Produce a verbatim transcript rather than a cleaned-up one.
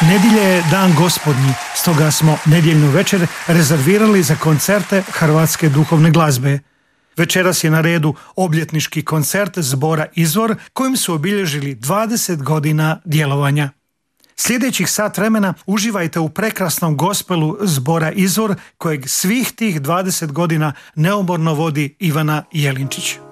Nedjelja je dan gospodnji, stoga smo nedjeljnu večer rezervirali za koncerte hrvatske duhovne glazbe. Večeras je na redu obljetnički koncert zbora Izvor, kojim su obilježili dvadeset godina djelovanja. Sljedećih sat vremena uživajte u prekrasnom gospelu zbora Izvor, kojeg svih tih dvadeset godina neumorno vodi Ivana Jelinčić.